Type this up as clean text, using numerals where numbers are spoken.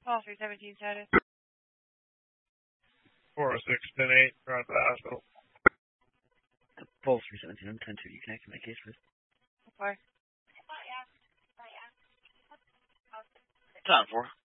Call 317 status. 406-10-8, run to the hospital. Pulse 317, I'm 10-2. You connect to my case, please. Okay. Time 4.